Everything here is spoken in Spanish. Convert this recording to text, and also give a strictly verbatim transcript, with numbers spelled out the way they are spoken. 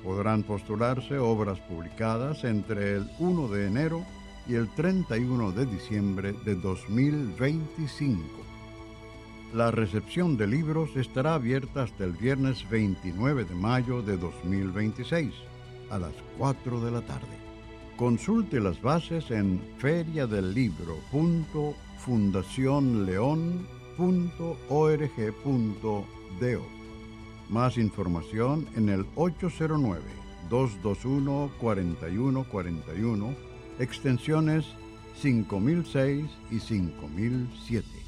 Podrán postularse obras publicadas entre el primero de enero y el treinta y uno de diciembre de dos mil veinticinco. La recepción de libros estará abierta hasta el viernes veintinueve de mayo de dos mil veintiséis, a las cuatro de la tarde. Consulte las bases en feriadelibro punto fundación león punto org punto do. Más información en el ocho cero nueve, dos dos uno, cuatro uno cuatro uno, extensiones cinco mil seis y cinco mil siete.